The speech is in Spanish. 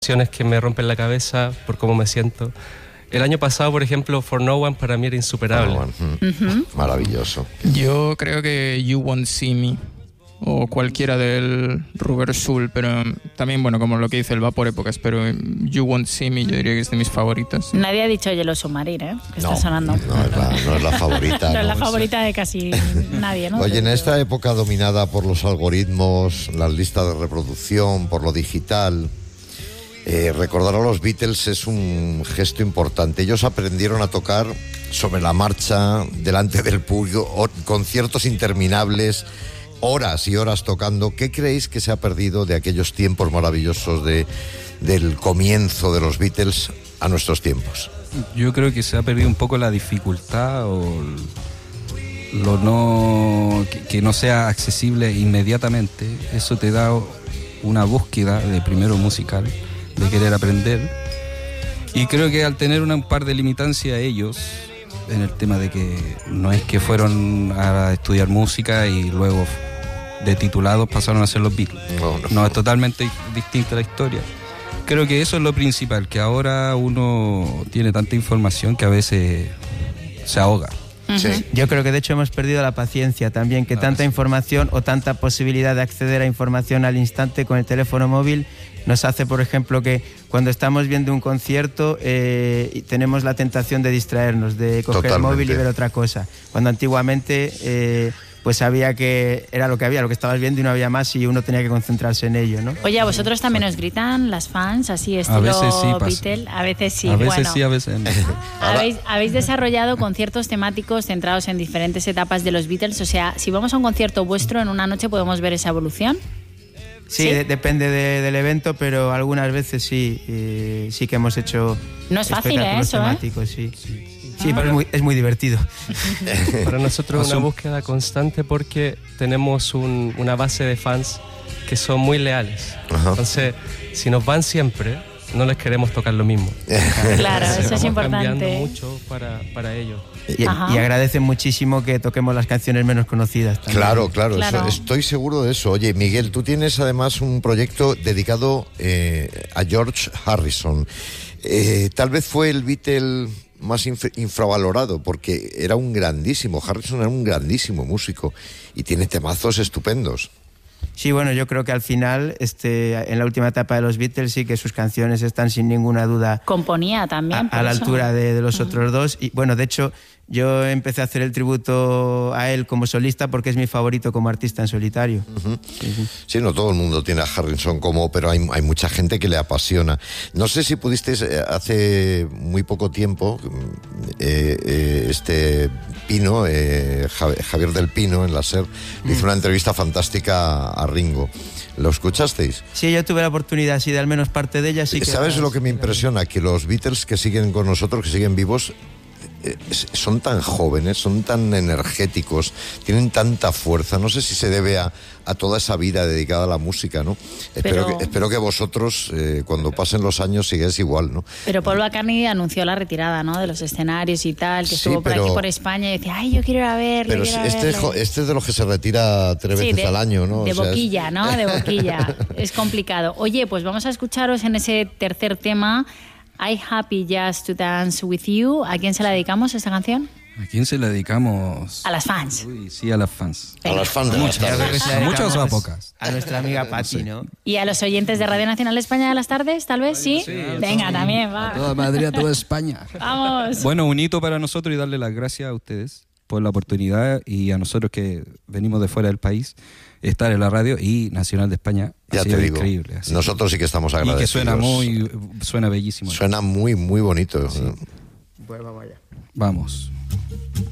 canciones que me rompen la cabeza por cómo me siento. El año pasado, por ejemplo, For No One para mí era insuperable. Maravilloso. Yo creo que You Won't See Me o cualquiera del Rubber Soul, pero también, bueno, como lo que dice, él va por épocas, pero You Won't See Me yo diría que es de mis favoritas. Nadie ha dicho Yellow Submarine, que está sonando. No es la favorita. No es la favorita de casi nadie, ¿no? Oye, en esta época dominada por los algoritmos, las listas de reproducción, por lo digital, recordar a los Beatles es un gesto importante. Ellos aprendieron a tocar sobre la marcha, delante del público, conciertos interminables, horas y horas tocando. ¿Qué creéis que se ha perdido de aquellos tiempos maravillosos del comienzo de los Beatles a nuestros tiempos? Yo creo que se ha perdido un poco la dificultad o que no sea accesible inmediatamente. Eso te da una búsqueda de primero musical, de querer aprender, y creo que al tener un par de limitancias ellos en el tema de que no es que fueron a estudiar música y luego de titulados pasaron a ser los Beatles. No, es totalmente distinta la historia. Creo que eso es lo principal, que ahora uno tiene tanta información que a veces se ahoga. Sí. Yo creo que de hecho hemos perdido la paciencia también, que tanta información o tanta posibilidad de acceder a información al instante con el teléfono móvil nos hace, por ejemplo, que cuando estamos viendo un concierto tenemos la tentación de distraernos, de coger el móvil y ver otra cosa, cuando antiguamente pues sabía que era lo que había, lo que estabas viendo y no había más y uno tenía que concentrarse en ello, ¿no? Oye, ¿a vosotros también os gritan las fans así estilo a veces sí, Beatle? A veces sí, a veces bueno. Sí, a veces no. Habéis desarrollado conciertos temáticos centrados en diferentes etapas de los Beatles, o sea, si vamos a un concierto vuestro en una noche podemos ver esa evolución. Sí, depende del evento, pero algunas veces sí que hemos hecho no es fácil, eso, temáticos, sí, pero es muy divertido. Para nosotros es una búsqueda constante porque tenemos una base de fans que son muy leales. Ajá. Entonces, si nos van siempre, no les queremos tocar lo mismo. Claro, eso es importante. Cambiando mucho para ellos. Y agradecen muchísimo que toquemos las canciones menos conocidas también. Claro. Eso, estoy seguro de eso. Oye, Miguel, tú tienes además un proyecto dedicado a George Harrison. Tal vez fue el Beatle más infravalorado, porque era un grandísimo, Harrison era un grandísimo músico y tiene temazos estupendos. Sí, bueno, yo creo que al final, en la última etapa de los Beatles, sí que sus canciones están sin ninguna duda. Componía también. A la altura de los otros dos. Y bueno, de hecho, yo empecé a hacer el tributo a él como solista porque es mi favorito como artista en solitario. Sí, no todo el mundo tiene a Harrison pero hay mucha gente que le apasiona. No sé si pudisteis hace muy poco tiempo, Pino, Javier del Pino en la SER, le hizo una entrevista fantástica a Ringo. ¿Lo escuchasteis? Sí, yo tuve la oportunidad, sí, de al menos parte de ella. Sí. ¿Sabes lo que me impresiona? Que los Beatles que siguen con nosotros, que siguen vivos, son tan jóvenes, son tan energéticos, tienen tanta fuerza. No sé si se debe a toda esa vida dedicada a la música, ¿no? Espero que vosotros, cuando pasen los años, sigáis igual, ¿no? Pero Paul McCartney anunció la retirada, ¿no? De los escenarios y tal, que estuvo por aquí por España y decía, ay, yo quiero ir a verle. Pero este es de los que se retira 3 veces al año, ¿no? De boquilla, ¿no? De boquilla. Es complicado. Oye, pues vamos a escucharos en ese tercer tema, I'm Happy Just to Dance With You. ¿A quién se la dedicamos esta canción? ¿A quién se la dedicamos? A las fans. Uy, sí, a las fans. A las fans. Muchas o pocas. A nuestra amiga Patti, ¿no? ¿Y a los oyentes de Radio Nacional de España de las tardes, tal vez? ¿Sí? Venga, también, va. A toda Madrid, a toda España. Vamos. Bueno, un hito para nosotros y darle las gracias a ustedes por la oportunidad y a nosotros que venimos de fuera del país, estar en la radio y Nacional de España. Ya te digo, increíble. Así. Nosotros sí que estamos agradecidos. Y que suena bellísimo. Suena muy, muy bonito. Sí. Pues vamos allá. Vamos.